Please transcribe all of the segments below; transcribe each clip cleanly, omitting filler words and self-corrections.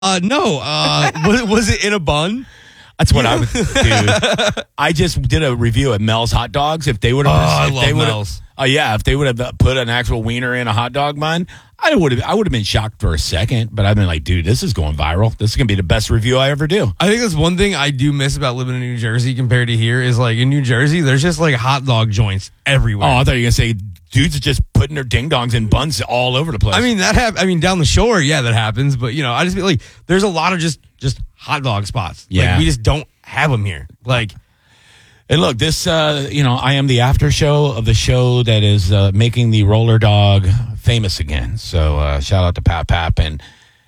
No. Was it in a bun? That's what I would do. I just did a review at Mel's Hot Dogs. If they would have, I love Mel's. If they would have put an actual wiener in a hot dog bun, I would have been shocked for a second. But I've been like, dude, this is going viral. This is gonna be the best review I ever do. I think that's one thing I do miss about living in New Jersey compared to here is like in New Jersey, there's just like hot dog joints everywhere. Oh, I thought you were gonna say dudes are just putting their ding dongs in buns all over the place. I mean, down the shore, yeah, that happens. But I just feel like there's a lot of just hot dog spots. Yeah, like, we just don't have them here. Like, and look, this, I am the after show of the show that is making the roller dog famous again. So shout out to Pap and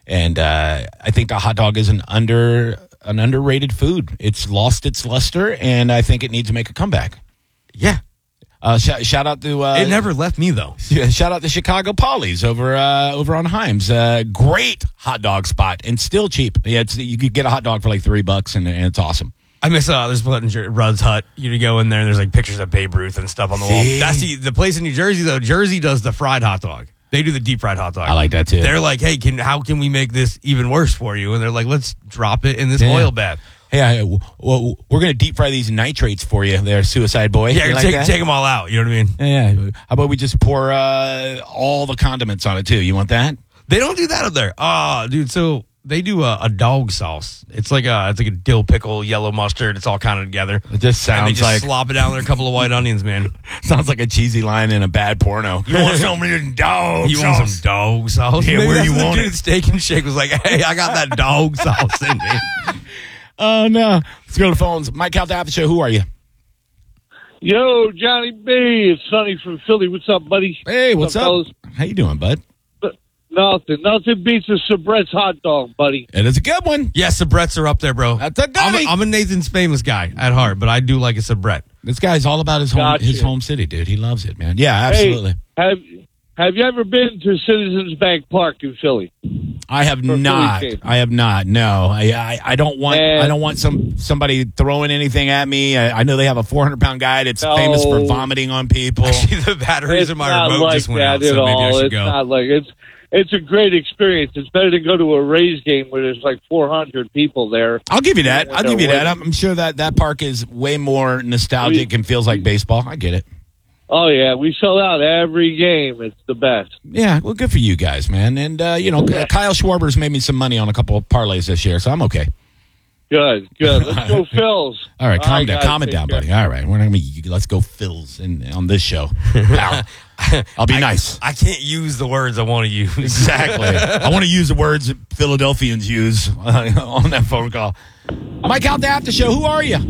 I think the hot dog is an underrated food. It's lost its luster, and I think it needs to make a comeback. Yeah. Shout out to it never left me though. Shout out to Chicago Polly's over on Himes. Great hot dog spot and still cheap. Yeah, you could get a hot dog for like $3 and it's awesome. I miss there's one in Rudd's Hut. You go in there and there's like pictures of Babe Ruth and stuff on the wall. That's the place in New Jersey though. Jersey does the fried hot dog. They do the deep fried hot dog. I like that too. They're like, hey, how can we make this even worse for you? And they're like, let's drop it in this oil bath. Hey, we're going to deep fry these nitrates for you there, Suicide Boy. Yeah, take them all out. You know what I mean? Yeah. How about we just pour all the condiments on it, too? You want that? They don't do that up there. Oh, dude, so they do a dog sauce. It's like a dill pickle, yellow mustard. It's all kind of together. It just sounds and they just slop it down there, a couple of white onions, man. Sounds like a cheesy line in a bad porno. You want some dog sauce? You want some dog sauce? Yeah, where you want it? Steak and Shake was like, hey, I got that dog sauce in me. Oh, no. Let's go to the phones. Mike out the show. Who are you? Yo, Johnny B. It's Sonny from Philly. What's up, buddy? Hey, what's up? Fellas? How you doing, bud? Nothing beats a Sabret's hot dog, buddy. It is a good one. Yeah, Sabrets are up there, bro. That's a goodie. I'm a Nathan's Famous guy at heart, but I do like a Sabret. This guy's all about his home city, dude. He loves it, man. Yeah, absolutely. Hey, have you ever been to Citizens Bank Park in Philly? I have not. I have not. No, I don't want. I don't want somebody throwing anything at me. I know they have a 400-pound guy that's famous for vomiting on people. Actually, the batteries in my remote just went out, so maybe I should go. Not like it's a great experience. It's better to go to a Rays game where there's like 400 people there. I'll give you that. I'm sure that park is way more nostalgic and feels like baseball. I get it. Oh, yeah. We sell out every game. It's the best. Yeah. Well, good for you guys, man. And, Kyle Schwarber's made me some money on a couple of parlays this year, so I'm okay. Good. Let's go Phils. All right. Calm it down, buddy. All right. We're not going to let's go Phils on this show. I'll be nice. I can't use the words I want to use. Exactly. I want to use the words that Philadelphians use on that phone call. Mike out the after show. Who are you?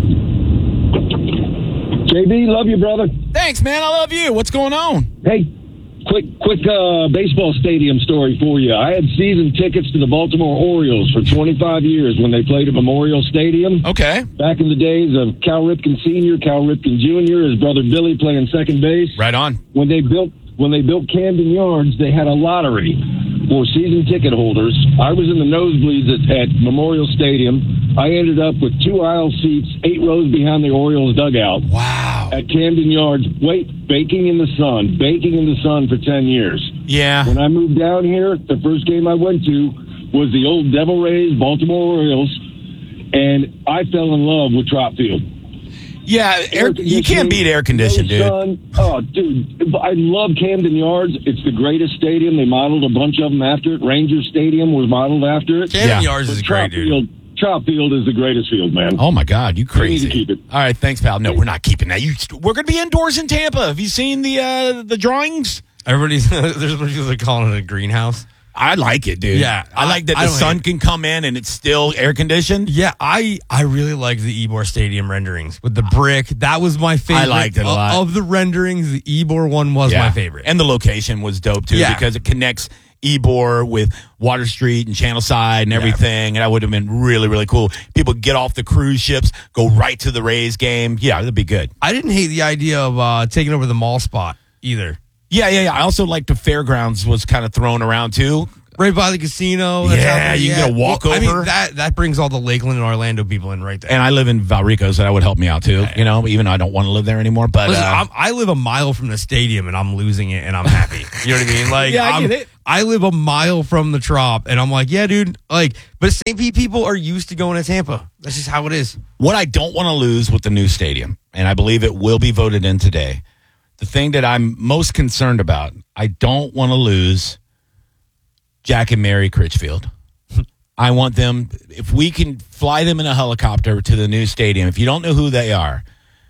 JB, love you, brother. Thanks, man. I love you. What's going on? Hey, quick baseball stadium story for you. I had season tickets to the Baltimore Orioles for 25 years when they played at Memorial Stadium. Okay. Back in the days of Cal Ripken Sr., Cal Ripken Jr., his brother Billy playing second base. Right on. When they built Camden Yards, they had a lottery for season ticket holders. I was in the nosebleeds at Memorial Stadium. I ended up with 2 aisle seats, 8 rows behind the Orioles dugout. Wow. At Camden Yards, baking in the sun for 10 years. Yeah. When I moved down here, the first game I went to was the old Devil Rays, Baltimore Orioles, and I fell in love with Trop Field. Yeah, you can't beat air conditioning, dude. Oh, dude, I love Camden Yards. It's the greatest stadium. They modeled a bunch of them after it. Ranger Stadium was modeled after it. Camden Yards is great, dude. Trop Field is the greatest field, man. Oh, my God. You crazy. We need to keep it. All right. Thanks, pal. No, we're not keeping that. We're going to be indoors in Tampa. Have you seen the drawings? There's people that calling it a greenhouse. I like it, dude. Yeah. I like that the sun can come in and it's still air conditioned. Yeah. I really like the Ybor Stadium renderings with the brick. That was my favorite. I liked it a lot. Of the renderings, the Ybor one was my favorite. And the location was dope, too, because it connects Ybor with Water Street and Channelside and everything, and that would have been really, really cool. People get off the cruise ships, go right to the Rays game. Yeah, that'd be good. I didn't hate the idea of taking over the mall spot either. Yeah. I also like the fairgrounds was kind of thrown around too. right by the casino. Yeah, you can get a walk I mean, over. that brings all the Lakeland and Orlando people in right there. And I live in Valrico, so that would help me out too. You know, even though I don't want to live there anymore. But Listen, I live a mile from the stadium, and I'm losing it, and I'm happy. You know what I mean? Like, Yeah, I get it. I live a mile from the Trop, and I'm like, yeah, dude. Like, but St. Pete people are used to going to Tampa. That's just how it is. what I don't want to lose with the new stadium, and I believe it will be voted in today, the thing that I'm most concerned about, I don't want to lose Jack and Mary Critchfield. I want them, if we can fly them in a helicopter to the new stadium, if you don't know who they are,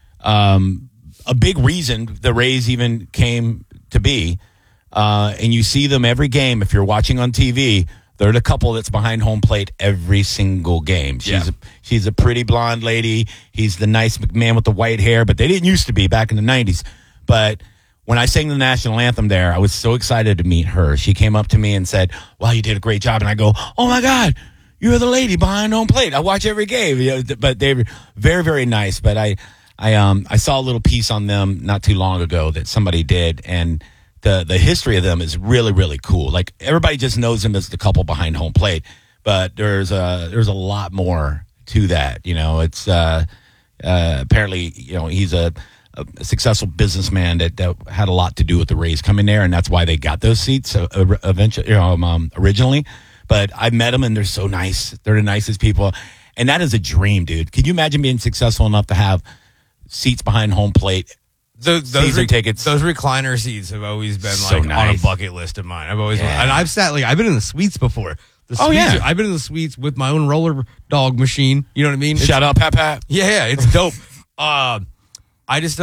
a big reason the Rays even came to be, and you see them every game, if you're watching on TV, they're the couple that's behind home plate every single game. She's a pretty blonde lady. He's the nice man with the white hair, but they didn't used to be back in the 90s. But when I sang the national anthem there, I was so excited to meet her. She came up to me and said, wow, you did a great job. And I go, oh, my God, you're the lady behind home plate. I watch every game. You know, but they were very, very nice. But I saw a little piece on them not too long ago that somebody did, and the history of them is really, really cool. Like, everybody just knows them as the couple behind home plate, but there's a lot more to that. You know, it's apparently, you know, he's a successful businessman that had a lot to do with the Rays coming there, and that's why they got those seats eventually, originally. But I met them, and they're so nice. They're the nicest people, and that is a dream, dude. Can you imagine being successful enough to have seats behind home plate? Season tickets. Those recliner seats have always been So like on nice. a bucket list of mine. I've always and I've sat like I've been in the suites before. I've been in the suites with my own roller dog machine. You know what I mean? Shout out, Pat. Yeah, it's dope. I just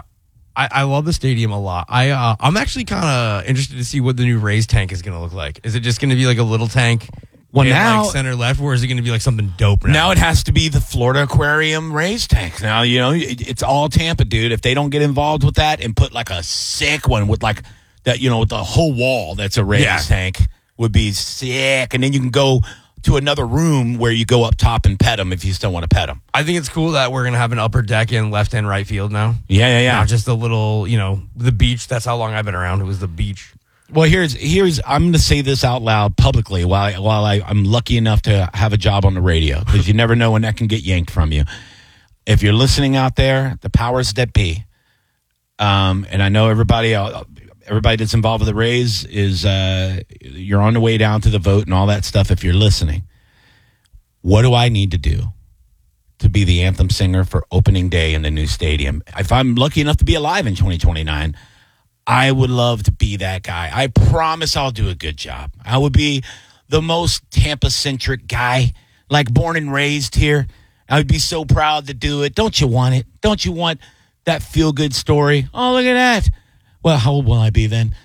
I love the stadium a lot. I'm actually kind of interested to see what the new Rays tank is going to look like. Is it just going to be like a little tank? Well, in, now like, center left, or is it going to be like something dope? Now it has to be the Florida Aquarium Rays tank. Now, you know, it's all Tampa, dude. If they don't get involved with that and put like a sick one with like that, you know, with the whole wall that's a Rays tank would be sick. And then you can go to another room where you go up top and pet them if you still want to pet them. I think it's cool that we're going to have an upper deck in left and right field now. Yeah. Not just the little, you know, the beach. That's how long I've been around. It was the beach. Well, here's I'm going to say this out loud publicly while I'm lucky enough to have a job on the radio, because you never know when that can get yanked from you. If you're listening out there, the powers that be, and I know everybody that's involved with the Rays is you're on the way down to the vote and all that stuff. If you're listening, what do I need to do to be the anthem singer for opening day in the new stadium? If I'm lucky enough to be alive in 2029, I would love to be that guy. I promise I'll do a good job. I would be the most Tampa-centric guy, like born and raised here. I would be so proud to do it. Don't you want it? Don't you want that feel-good story? Oh, look at that. Well, how old will I be then?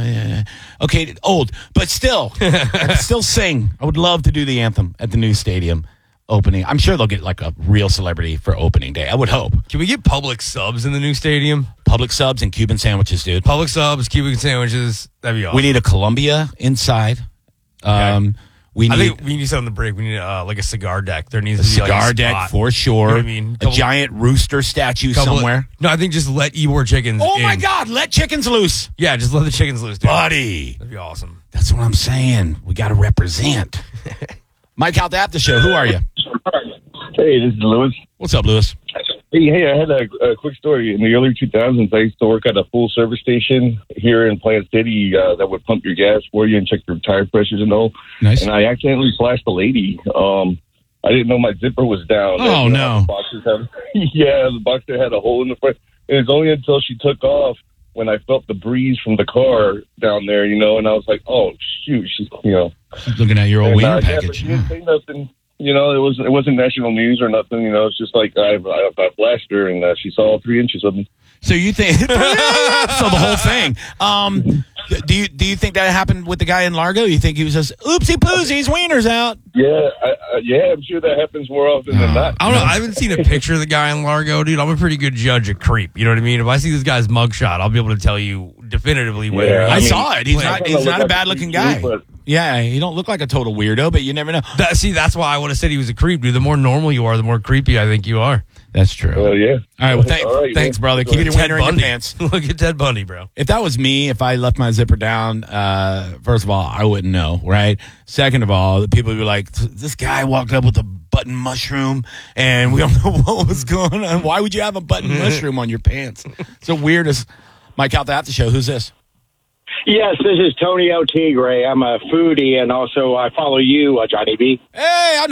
Okay, old, but still, I'd still sing. I would love to do the anthem at the new stadium opening. I'm sure they'll get like a real celebrity for opening day. I would hope. Can we get public subs in the new stadium? Public subs and Cuban sandwiches, dude. Public subs, Cuban sandwiches. That'd be awesome. We need a Columbia inside. Okay. I think we need something to break. We need like a cigar deck. There needs a to be cigar like a deck spot. for sure. You know what I mean? A giant rooster statue somewhere. No, I think just let Ybor chickens Oh my in. God, let chickens loose. Yeah, just let the chickens loose, dude. Buddy. That'd be awesome. That's what I'm saying. We got to represent. Mike out the after show. Who are you? Hey, this is Lewis. What's up, Lewis? Hey, I had a quick story. In the early 2000s, I used to work at a full service station here in Plant City that would pump your gas for you and check your tire pressures and all. Nice. And I accidentally flashed a lady. I didn't know my zipper was down. Oh, no. The boxer had a hole in the front. And it's only until she took off when I felt the breeze from the car down there, you know, and I was like, oh, shoot. She's, you know. She's looking at your old wiener But package. she didn't say nothing. You know, it wasn't national news or nothing. You know, it's just like I flashed her and she saw all 3 inches of me. So you think so the whole thing? Do you think that happened with the guy in Largo? You think he was just oopsie poosies, wiener's out? Yeah, I'm sure that happens more often than not. I don't know. I haven't seen a picture of the guy in Largo, dude. I'm a pretty good judge of creep. You know what I mean? If I see this guy's mugshot, I'll be able to tell you definitively whether. Yeah, I saw it. He's like- not a bad looking guy. But Yeah, he don't look like a total weirdo, but you never know. That's why I would have said he was a creep, dude. The more normal you are, the more creepy I think you are. That's true. yeah. All right, well, All right, thanks, yeah. brother. Keep it you're Ted wearing Bundy. your pants. Look at Ted Bundy, bro. If that was me, if I left my zipper down, first of all, I wouldn't know, right? Second of all, the people would be like, this guy walked up with a button mushroom, and we don't know what was going on. Why would you have a button mushroom on your pants? It's the weirdest. Mike out the after show. Who's this? Yes, this is Tony El Tigre. I'm a foodie, and also I follow you, Johnny B. Hey, I